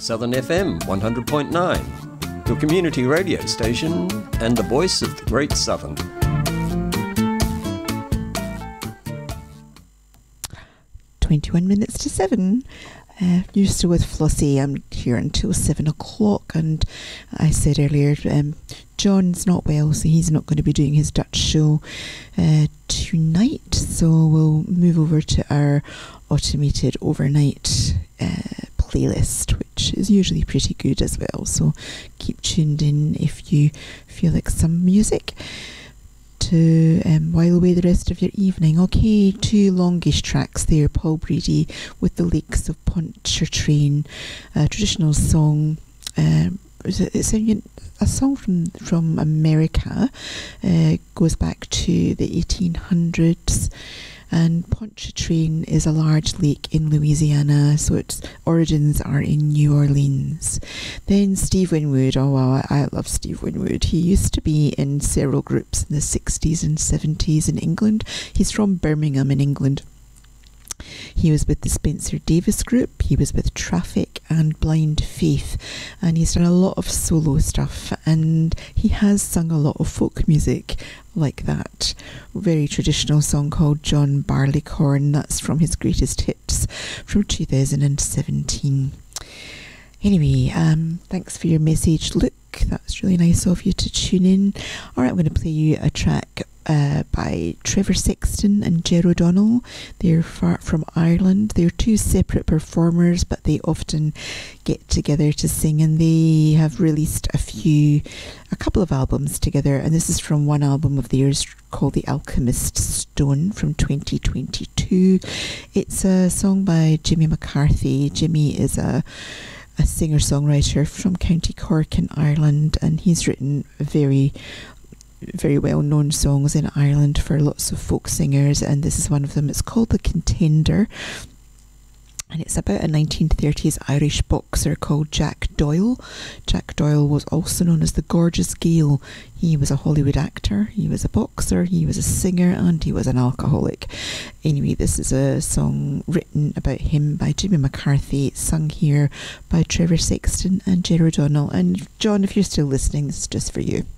Southern FM 100.9, your community radio station and the voice of the Great Southern. Minutes to 7. You're still with Flossie. I'm here until 7 o'clock, and I said earlier, John's not well, so he's not going to be doing his Dutch show tonight, so we'll move over to our automated overnight playlist, which is usually pretty good as well, so keep tuned in if you feel like some music to while away the rest of your evening. Okay, 2 longish tracks there. Paul Brady with The Lakes of Pontchartrain, a traditional song. It's a song from America, goes back to the 1800s, and Pontchartrain is a large lake in Louisiana, so its origins are in New Orleans. Then Steve Winwood. Oh wow, I love Steve Winwood. He used to be in several groups in the 60s and 70s in England. He's from Birmingham in England. He was with the Spencer Davis Group, he was with Traffic and Blind Faith, and he's done a lot of solo stuff, and he has sung a lot of folk music like that. Very traditional song called John Barleycorn. That's from his greatest hits from 2017. Anyway, thanks for your message, Luke. That's really nice of you to tune in. Alright, I'm going to play you a track by Trevor Sexton and Ger O'Donnell. They're from Ireland. They're 2 separate performers, but they often get together to sing, and they have released a couple of albums together, and this is from one album of theirs called The Alchemist Stone from 2022. It's a song by Jimmy McCarthy. Jimmy is a singer-songwriter from County Cork in Ireland, and he's written very well-known songs in Ireland for lots of folk singers, and this is one of them. It's called The Contender, and it's about a 1930s Irish boxer called Jack Doyle. Jack Doyle was also known as the Gorgeous Gale. He was a Hollywood actor, he was a boxer, he was a singer, and he was an alcoholic. Anyway, this is a song written about him by Jimmy McCarthy, sung here by Trevor Sexton and Ger O'Donnell. And John, if you're still listening, this is just for you.